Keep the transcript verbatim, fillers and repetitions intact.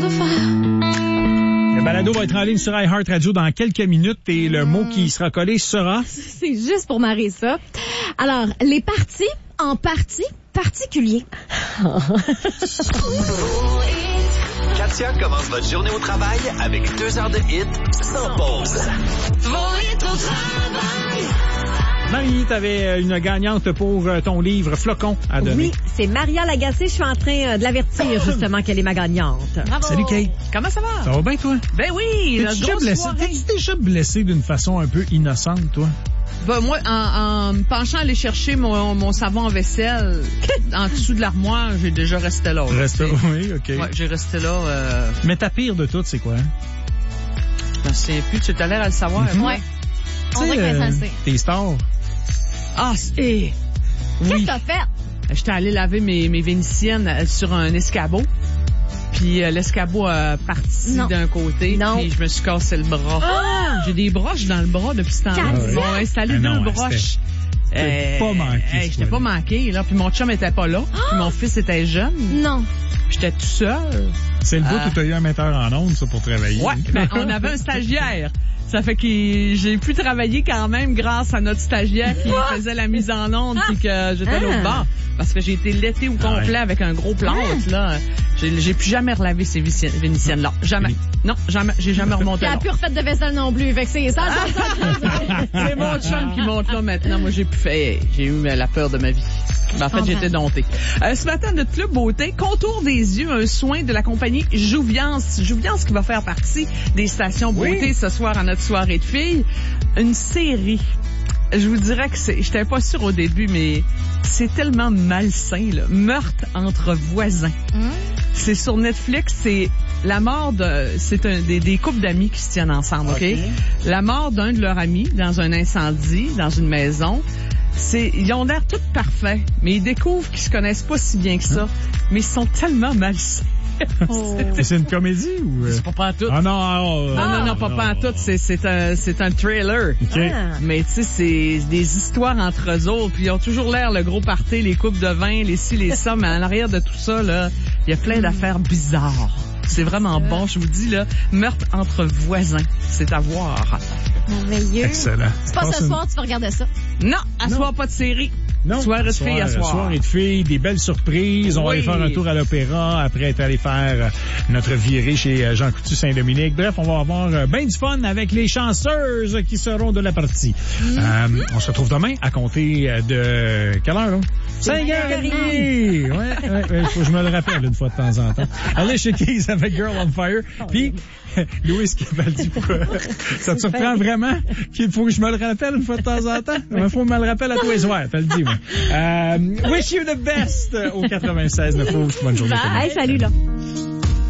de fer. Le balado va être en ligne sur iHeartRadio dans quelques minutes et le mot qui sera collé sera... C'est juste pour marrer ça. Alors, les parties, en partie particulier. Katia commence votre journée au travail avec deux heures de hit sans pause. Vos hits au travail. Marie, t'avais une gagnante pour ton livre Flocon à donner. Oui, c'est Maria Lagacé. Je suis en train de l'avertir justement qu'elle est ma gagnante. Bravo. Salut Kate. Comment ça va? Ça va bien toi? Ben oui, la T'es-tu déjà grosse blessé? soirée. T'es-tu déjà blessé d'une façon un peu innocente, toi? Ben, moi, en, en me penchant à aller chercher mon, mon savon en vaisselle en dessous de l'armoire, j'ai déjà resté là. Reste là, oui, OK. Ouais, j'ai resté là. Euh... Mais ta pire de toutes, c'est quoi? Hein? Je me souviens plus, tu as l'air à le savoir. Mm-hmm. Ouais. Tu On sais, dirait que ça euh, le sait. tes stars. Ah, c'est... Qu'est-ce Oui. que t'as fait? J'étais allée laver mes, mes vénitiennes sur un escabeau. Puis euh, l'escabeau a parti Non. d'un côté. Non. Puis je me suis cassé le bras. Ah! J'ai des broches dans le bras depuis ce temps-là. Quatre Ils m'ont ans? installé Ah deux non, broches. T'es pas manqué, hey, ce J'étais pas fois-là. manqué, là. Puis mon chum était pas là. Puis mon fils était jeune. Non. J'étais tout seul. C'est le bout Euh. où t'as eu un metteur en ondes, ça, pour travailler. Ouais, ben, on avait un stagiaire. Ça fait que j'ai pu travailler quand même grâce à notre stagiaire qui faisait la mise en onde puis que j'étais à l'autre Ah. bord. Parce que j'ai été laitée au complet Ouais. avec un gros plâtre, là. J'ai, j'ai plus jamais relavé ces vénitiennes- vénitiennes-là. Jamais. Non, jamais. J'ai jamais remonté T'as là. plus refait de vaisselle non plus. Fait que c'est ça. C'est mon chum qui monte là maintenant. Moi, j'ai plus fait. J'ai eu la peur de ma vie. Ben, en fait, comprends. j'étais domptée. Euh, ce matin, notre club beauté, contour des yeux, un soin de la compagnie Jouviance. Jouviance qui va faire partie des stations beauté Oui. ce soir à notre soirée de filles. Une série. Je vous dirais que c'est, j'étais pas sûre au début, mais c'est tellement malsain, là. Meurtre entre voisins. C'est sur Netflix, c'est la mort de, c'est un, des, des couples d'amis qui se tiennent ensemble, OK? OK. La mort d'un de leurs amis dans un incendie, dans une maison. C'est, ils ont l'air tous parfaits, mais ils découvrent qu'ils se connaissent pas si bien que ça. Mais ils sont tellement malsains. Oh. Et c'est une comédie ou... euh? C'est pas pas tout. Ah non, ah, oh, non, non, non, pas pas en tout. C'est, c'est un, c'est un trailer. OK. Ah. Mais tu sais, c'est des histoires entre eux autres. Puis ils ont toujours l'air le gros party, les coupes de vin, les ci, les ça. Mais en arrière de tout ça, là, il y a plein d'affaires bizarres. C'est vraiment bon, je vous dis, là. Meurtre entre voisins. C'est à voir. Merveilleux. Excellent. C'est pas Passe ce une- soir, tu vas regarder ça. Non, à Non. soir, pas de série. Non. Soirée de filles à soir. Soirée de filles, des belles surprises. On va Oui. aller faire un tour à l'opéra après être allé faire euh, notre virée chez euh, Jean Coutu Saint-Dominique. Bref, on va avoir euh, ben du fun avec les chanceuses qui seront de la partie. Mm-hmm. Euh, on se retrouve demain à compter euh, de quelle heure, là? cinq heures trente. Ouais, ouais, ouais, faut que je me le rappelle une fois de temps en temps. Allez chez Keys avec Girl on Fire. Puis, Louis Capaldi, pourquoi? Ça te surprend vraiment qu'il faut que je me le rappelle une fois de temps en temps? Il faut que je me le rappelle à tous les soirs, t'as le dit, moi. Euh, wish you the best au quatre-vingt-seize neuf. Bonne journée. tout le monde. Hey, salut, là.